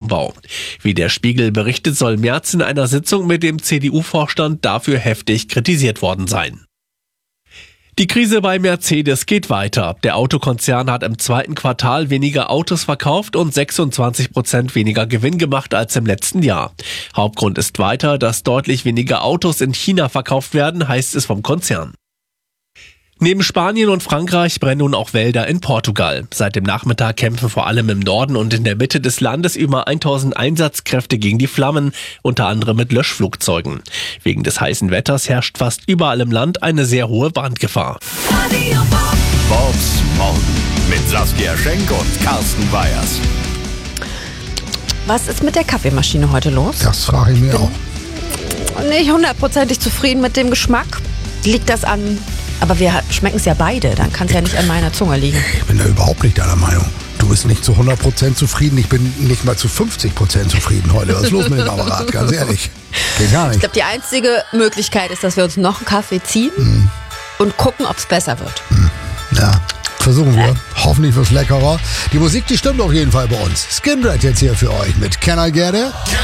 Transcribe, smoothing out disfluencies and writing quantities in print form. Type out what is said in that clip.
Umbau. Wie der Spiegel berichtet, soll Merz in einer Sitzung mit dem CDU-Vorstand dafür heftig kritisiert worden sein. Die Krise bei Mercedes geht weiter. Der Autokonzern hat im zweiten Quartal weniger Autos verkauft und 26% weniger Gewinn gemacht als im letzten Jahr. Hauptgrund ist weiter, dass deutlich weniger Autos in China verkauft werden, heißt es vom Konzern. Neben Spanien und Frankreich brennen nun auch Wälder in Portugal. Seit dem Nachmittag kämpfen vor allem im Norden und in der Mitte des Landes über 1000 Einsatzkräfte gegen die Flammen, unter anderem mit Löschflugzeugen. Wegen des heißen Wetters herrscht fast überall im Land eine sehr hohe Brandgefahr. Vox morgen mit Saskia Schenk und Carsten Weyers. Was ist mit der Kaffeemaschine heute los? Das frage ich mir auch. Nicht hundertprozentig zufrieden mit dem Geschmack. Liegt das an... Aber wir schmecken es ja beide, dann kann es ja nicht an meiner Zunge liegen. Ich bin da überhaupt nicht deiner Meinung. Du bist nicht zu 100% zufrieden, ich bin nicht mal zu 50% zufrieden heute. Was ist los mit dem Apparat, ganz ehrlich? Geht gar nicht. Ich glaube, die einzige Möglichkeit ist, dass wir uns noch einen Kaffee ziehen und gucken, ob es besser wird. Ja, versuchen wir. Hoffentlich wird's leckerer. Die Musik, die stimmt auf jeden Fall bei uns. Skindred jetzt hier für euch mit Can I Get It?